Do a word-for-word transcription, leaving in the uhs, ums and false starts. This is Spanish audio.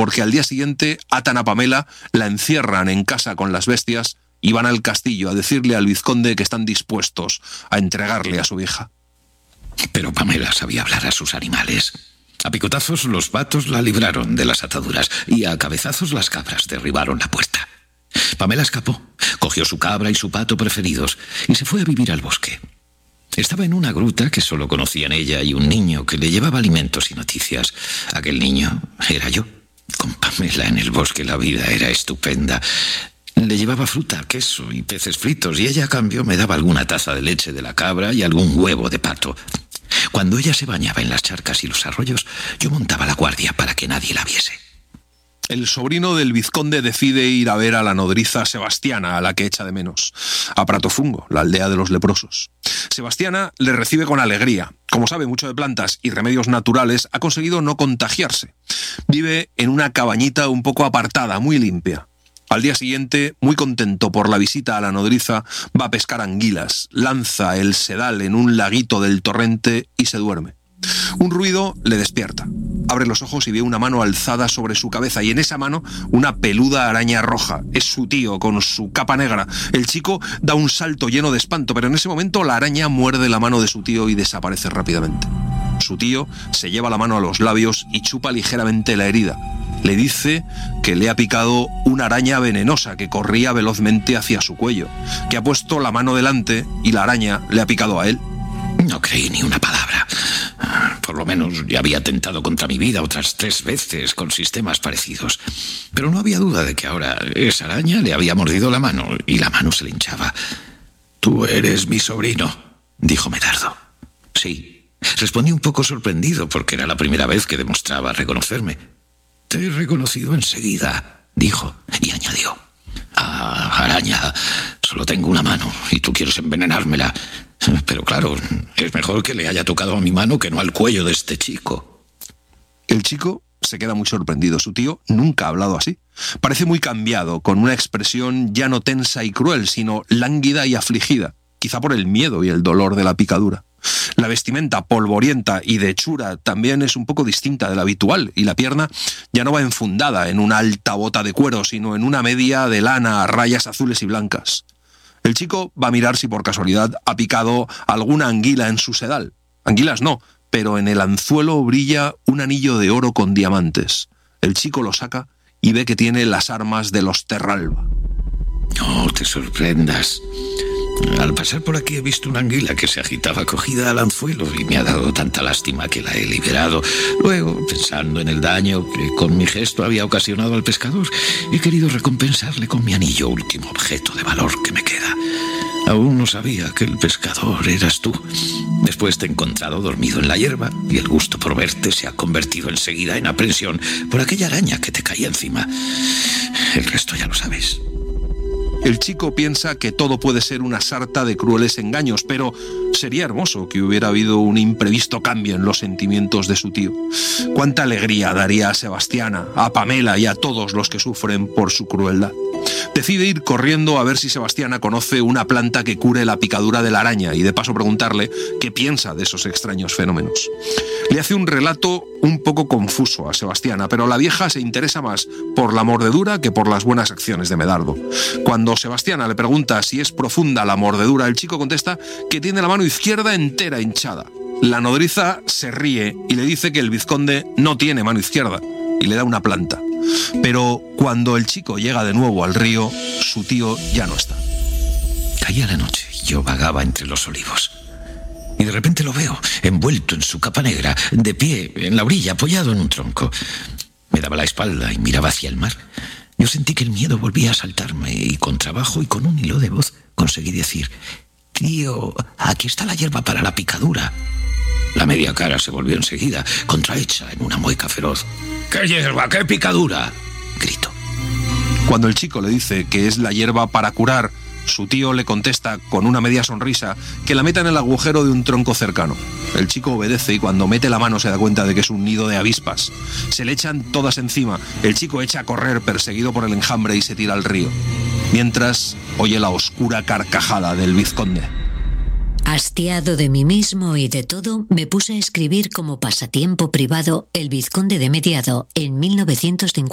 porque al día siguiente atan a Pamela, la encierran en casa con las bestias y van al castillo a decirle al vizconde que están dispuestos a entregarle a su hija. Pero Pamela sabía hablar a sus animales. A picotazos los patos la libraron de las ataduras y a cabezazos las cabras derribaron la puerta. Pamela escapó, cogió su cabra y su pato preferidos y se fue a vivir al bosque. Estaba en una gruta que solo conocían ella y un niño que le llevaba alimentos y noticias. Aquel niño era yo. Con Pamela en el bosque la vida era estupenda. Le llevaba fruta, queso y peces fritos y ella a cambio me daba alguna taza de leche de la cabra y algún huevo de pato. Cuando ella se bañaba en las charcas y los arroyos, yo montaba la guardia para que nadie la viese. El sobrino del vizconde decide ir a ver a la nodriza Sebastiana, a la que echa de menos, a Pratofungo, la aldea de los leprosos. Sebastiana le recibe con alegría. Como sabe mucho de plantas y remedios naturales, ha conseguido no contagiarse. Vive en una cabañita un poco apartada, muy limpia. Al día siguiente, muy contento por la visita a la nodriza, va a pescar anguilas, lanza el sedal en un laguito del torrente y se duerme. Un ruido le despierta. Abre los ojos y ve una mano alzada sobre su cabeza y en esa mano una peluda araña roja. Es su tío con su capa negra. El chico da un salto lleno de espanto, pero en ese momento la araña muerde la mano de su tío y desaparece rápidamente. Su tío se lleva la mano a los labios y chupa ligeramente la herida. Le dice que le ha picado una araña venenosa que corría velozmente hacia su cuello, que ha puesto la mano delante y la araña le ha picado a él. No creí ni una palabra. Por lo menos ya había tentado contra mi vida otras tres veces con sistemas parecidos. Pero no había duda de que ahora esa araña le había mordido la mano y la mano se le hinchaba. «Tú eres mi sobrino», dijo Medardo. «Sí», respondí un poco sorprendido porque era la primera vez que demostraba reconocerme. «Te he reconocido enseguida», dijo, y añadió. «Ah, araña, solo tengo una mano y tú quieres envenenármela. Pero claro, es mejor que le haya tocado a mi mano que no al cuello de este chico». El chico se queda muy sorprendido. Su tío nunca ha hablado así. Parece muy cambiado, con una expresión ya no tensa y cruel, sino lánguida y afligida, quizá por el miedo y el dolor de la picadura. La vestimenta polvorienta y de hechura también es un poco distinta de la habitual, y la pierna ya no va enfundada en una alta bota de cuero, sino en una media de lana a rayas azules y blancas. El chico va a mirar si por casualidad ha picado alguna anguila en su sedal. Anguilas no, pero en el anzuelo brilla un anillo de oro con diamantes. El chico lo saca y ve que tiene las armas de los Terralba. No te sorprendas. Al pasar por aquí he visto una anguila que se agitaba cogida al anzuelo y me ha dado tanta lástima que la he liberado. Luego, pensando en el daño que con mi gesto había ocasionado al pescador, he querido recompensarle con mi anillo, último objeto de valor que me queda. Aún no sabía que el pescador eras tú. Después te he encontrado dormido en la hierba y el gusto por verte se ha convertido enseguida en aprensión por aquella araña que te caía encima. El resto ya lo sabes. El chico piensa que todo puede ser una sarta de crueles engaños, pero sería hermoso que hubiera habido un imprevisto cambio en los sentimientos de su tío. Cuánta alegría daría a Sebastiana, a Pamela y a todos los que sufren por su crueldad. Decide ir corriendo a ver si Sebastiana conoce una planta que cure la picadura de la araña y de paso preguntarle qué piensa de esos extraños fenómenos. Le hace un relato un poco confuso a Sebastiana, pero la vieja se interesa más por la mordedura que por las buenas acciones de Medardo. Cuando Sebastiana le pregunta si es profunda la mordedura, el chico contesta que tiene la mano izquierda entera hinchada. La nodriza se ríe y le dice que el vizconde no tiene mano izquierda y le da una planta. Pero cuando el chico llega de nuevo al río, su tío ya no está. Caía la noche y yo vagaba entre los olivos. Y de repente lo veo, envuelto en su capa negra, de pie, en la orilla, apoyado en un tronco. Me daba la espalda y miraba hacia el mar. Yo sentí que el miedo volvía a asaltarme y con trabajo y con un hilo de voz conseguí decir: «Tío, aquí está la hierba para la picadura». La media cara se volvió enseguida, contrahecha en una mueca feroz. «¿Qué hierba? ¿Qué picadura?», gritó. Cuando el chico le dice que es la hierba para curar, su tío le contesta con una media sonrisa que la meta en el agujero de un tronco cercano. El chico obedece y cuando mete la mano se da cuenta de que es un nido de avispas. Se le echan todas encima. El chico echa a correr perseguido por el enjambre y se tira al río. Mientras oye la oscura carcajada del vizconde. Hastiado de mí mismo y de todo, me puse a escribir como pasatiempo privado El vizconde de Mediado en mil novecientos cincuenta.